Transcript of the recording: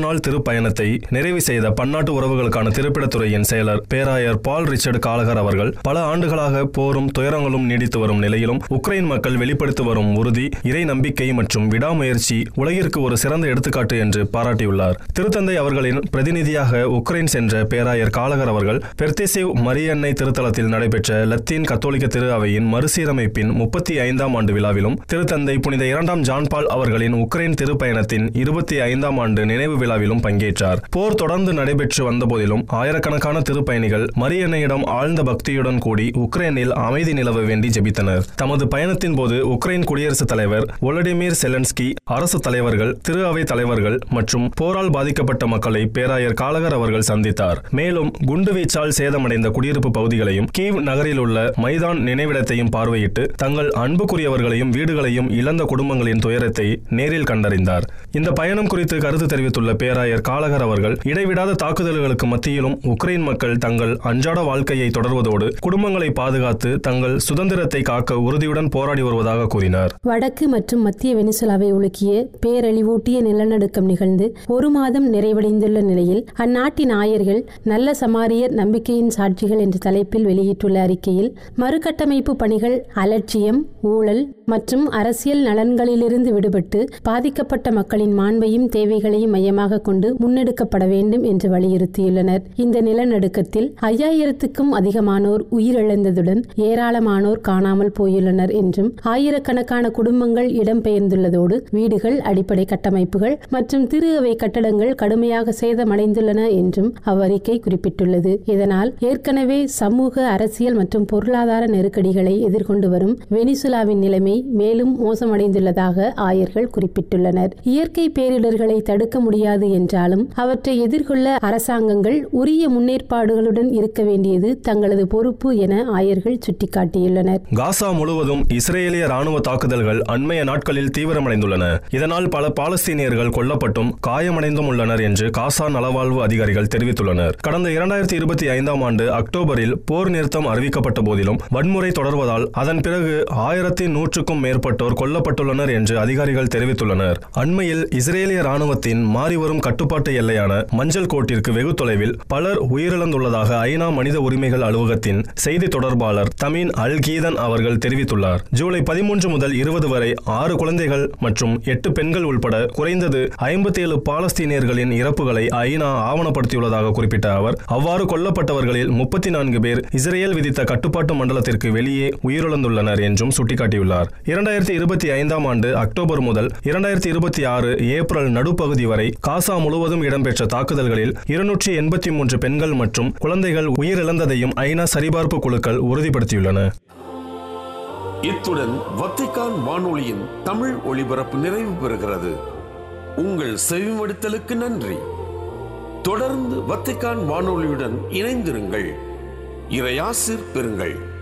நாள் திருப்பயணத்தை நிறைவு செய்த பன்னாட்டு உறவுகளுக்கான திருப்பிடத்துறையின் செயலர் பேராயர் பால் ரிச்சர்ட் காலகர் அவர்கள் பல ஆண்டுகளாக போரும் துயரங்களும் நீடித்து வரும் நிலையிலும் உக்ரைன் மக்கள் வெளிப்படுத்தி வரும் உறுதி, இறை நம்பிக்கை மற்றும் விடாமுயற்சி உலகிற்கு ஒரு சிறந்த எடுத்துக்காட்டு என்று பாராட்டியுள்ளார். திருத்தந்தை அவர்களின் பிரதிநிதியாக உக்ரைன் சென்ற பேராயர் காலகர் அவர்கள் பெர்தேசிவ் மரியன்னை திருத்தலத்தில் நடைபெற்ற லத்தீன் கத்தோலிக்க திரு அவையின் மறுசீரமைப்பின் 35ஆம் ஆண்டு விழாவிலும் திருத்தந்தை புனித 2ஆம் ஜான் பால் அவர்களின் உக்ரைன் திருப்பயணத்தின் 25ஆம் ஆண்டு நினைவு விழாவிலும் பங்கேற்றார். போர் தொடர்ந்து நடைபெற்று வந்த போதிலும் ஆயிரக்கணக்கான திருப்பயணிகள் மரியன்னையிடம் ஆழ்ந்த பக்தியுடன் கூடி உக்ரைனில் அமைதி நிலவ வேண்டி ஜெபித்தனர். தமது பயணத்தின் போது உக்ரைன் குடியரசுத் தலைவர் வோலடிமிர் செலன்ஸ்கி, அரசு தலைவர்கள், திரு அவை தலைவர்கள் மற்றும் போரால் பாதிக்கப்பட்ட மக்களை பேராயர் காலகர் அவர்கள் சந்தித்தார். மேலும் குண்டுவீச்சால் சேதமடைந்த குடியிருப்பு பகுதிகளையும் கீவ் நகரில் உள்ள மைதான் நினைவிடத்தையும் பார்வையிட்டு தங்கள் அன்புக்குரியவர்களையும் வீடுகளையும் இழந்த குடும்பங்களின் துயரத்தை நேரில் கண்டறிந்தார். இந்த பயணம் குறித்து கருத்து தெரிவித்துள்ள பேராயர் காலகர் அவர்கள், இடைவிடாத தாக்குதல்களுக்கு மத்தியிலும் உக்ரைன் மக்கள் தங்கள் அன்றாட வாழ்க்கையை தொடர்வதோடு குடும்பங்களை பாதுகாத்து தங்கள் சுதந்திரத்தை காக்க உறுதியுடன் போராடி வருவதாக கூறினார். வடக்கு மற்றும் மத்திய வெனிசுலாவை உலுக்கிய பேரழிவூட்டிய நிலநடுக்கம் நிகழ்ந்து ஒரு மாதம் நிறைவடைந்துள்ள நிலையில் அந்நாட்டின் ஆயர்கள் நல்ல சமாரியர் நம்பிக்கையின் சாட்சிகள் என்ற தலைப்பில் வெளியிட்டுள்ள அறிக்கையில், மறுகட்டமைப்பு பணிகள் அலட்சியம், ஊழல் மற்றும் அரசியல் நலன்களிலிருந்து விடுபட்டு பாதிக்கப்பட்ட மக்களின் மாண்பையும் தேவைகளையும் மையமாக கொண்டு முன்னெடுக்கப்பட வேண்டும் என்று வலியுறுத்தியுள்ளனர். இந்த நிலநடுக்கத்தில் 5000க்கும் அதிகமானோர் உயிரிழந்ததுடன் ஏராளமானோர் காணாமல் போயுள்ளனர் என்றும், ஆயிரக்கணக்கான குடும்பங்கள் இடம்பெயர்ந்துள்ளதோடு வீடுகள், அடிப்படை கட்டமைப்புகள் மற்றும் திரு அவை கட்டடங்கள் கடுமையாக சேதமடைந்துள்ளன என்றும் அவ்வறிக்கை குறிப்பிட்டுள்ளது. இதனால் ஏற்கனவே சமூக, அரசியல் மற்றும் பொருளாதார நெருக்கடிகளை எதிர்கொண்டு வரும் வெனிசுலாவின் நிலைமை மேலும் மோசமடைந்துள்ளதாக ஆயர்கள் குறிப்பிட்டுள்ளனர். இயற்கை பேரிடர்களை தடுக்க முடியாது என்றாலும் அவற்றை எதிர்கொள்ள அரசாங்கங்கள் உரிய முன்னேற்பாடுகளுடன் இருக்க வேண்டியது தங்களது பொறுப்பு என ஆயர்கள் சுட்டிக்காட்டியுள்ளனர். காசா முழுவதும் இஸ்ரேலிய ராணுவ தாக்குதல்கள் அண்மைய நாட்களில் தீவிரமடைந்துள்ளன. இதனால் பல பாலஸ்தீனியர்கள் கொல்லப்பட்டும் காயமடைந்தும் உள்ளனர் என்று காசா நலவாழ்வு அதிகாரிகள் தெரிவித்துள்ளனர். கடந்த 2025ஆம் ஆண்டு அக்டோபரில் போர் நிறுத்தம் அறிவிக்கப்பட்ட போதிலும் வன்முறை தொடர்வதால் அதன் பிறகு 1100க்கும் மேற்பட்டோர் கொல்லப்பட்டுள்ளனர் என்று அதிகாரிகள் தெரிவித்துள்ளனர். அண்மையில் இஸ்ரேலிய ராணுவத்தின் மாறிவரும் கட்டுப்பாட்டு எல்லையான மஞ்சள் கோட்டிற்கு வெகு தொலைவில் பலர் உயிரிழந்துள்ளதாக ஐநா மனித உரிமைகள் அலுவலகத்தின் செய்தி தொடர்பாளர் தமீன் அல் கீதன் அவர்கள் தெரிவித்துள்ளார். ஜூலை 13 முதல் 20 வரை 6 குழந்தைகள் மற்றும் 8 பெண்கள் உள்பட குறைந்தது 57 பாலஸ்தீனியர்களின் இறப்புகளை ஐநா ஆவணப்படுத்தியுள்ளதாக குறிப்பிட்ட அவர், அவ்வாறு கொல்லப்பட்டவர்களில் 34 பேர் இஸ்ரேல் விதித்த கட்டுப்பாட்டு மண்டலத்திற்கு வெளியே உயிரிழந்துள்ளனர் என்றும் சுட்டிக்காட்டியுள்ளார். 2025ஆம் ஆண்டு அக்டோபர் முதல் 2026 ஏப்ரல் நடுப்பகுதி வரை காசா முழுவதும் இடம்பெற்ற தாக்குதல்களில் 283 பெண்கள் மற்றும் குழந்தைகள் உயிரிழந்ததையும் ஐநா சரிபார்ப்பு குழுக்கள் உறுதிப்படுத்தியுள்ளன. இத்துடன் வத்திக்கான் வானொலியின் தமிழ் ஒளிபரப்பு நிறைவு பெறுகிறது. உங்கள் செவிமடுத்தலுக்கு நன்றி. தொடர்ந்து வத்திக்கான் வானொலியுடன் இணைந்திருங்கள். இறையாசிர் பெறுங்கள்.